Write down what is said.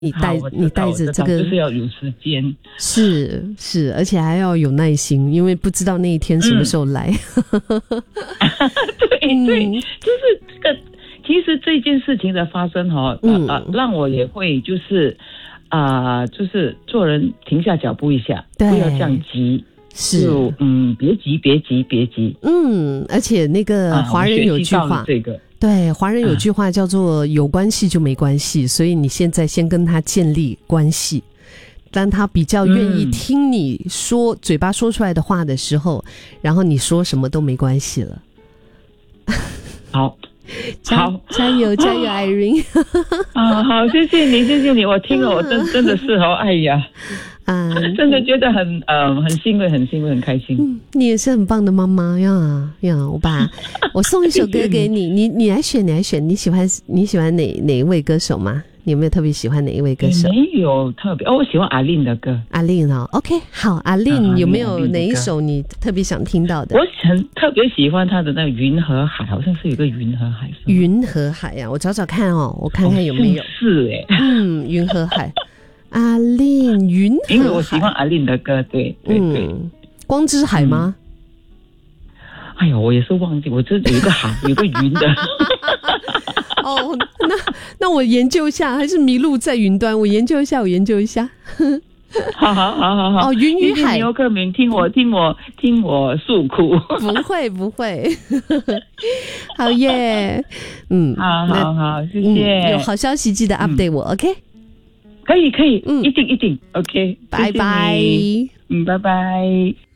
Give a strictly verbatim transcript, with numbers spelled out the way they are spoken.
你带你带着这个就是要有时间， 是是，而且还要有耐心，因为不知道那一天什么时候来。 嗯、对对，嗯、就是这个。其实这件事情的发生哈、嗯呃，让我也会就是啊、呃，就是做人停下脚步一下，不要这样急。 是， 嗯，别急，别急，别急。 嗯，而且那个华人有句话， 啊、这个对，华人有句话叫做"有关系就没关系"，所以你现在先跟他建立关系，当他比较愿意听你说、嗯、嘴巴说出来的话的时候，然后你说什么都没关系了。 好。 好，加油加油 Irene 啊，好，谢谢你谢谢你，我听了我真真的是哦，哎呀啊，真的觉得很呃很欣慰很欣慰很开心、嗯、 你也是很棒的妈妈呀呀，我把我送一首歌给你你你来选你来选你喜欢你喜欢哪哪一位歌手吗？你有没有特别喜欢哪一位歌手？ 没有特别哦，我喜欢阿令的歌。 阿令哦 OK 好，阿令、啊、有没有哪一首你特别想听到的？ 我很特别喜欢他的那个云和海，好像是有一个云和海。 云和海啊，我找找看哦，我看看有没有。 是哎， 嗯，云和海，阿令云和海， 因为我喜欢阿令的歌，对对对。 嗯，光之海吗？ 嗯、哎呀，我也是忘记，我这有一个海，有一个云的。 哦，那那我研究一下，还是迷路在云端？我研究一下，我研究一下。 好好好好好。 哦，云与海。 你有个名，听我听我听我诉苦。 不会不会。好耶，嗯， 好好好，谢谢、 嗯。有好消息记得 update 我、嗯、，OK？ 可以可以，嗯，一定一定 ，OK？ 拜拜。 嗯，拜拜。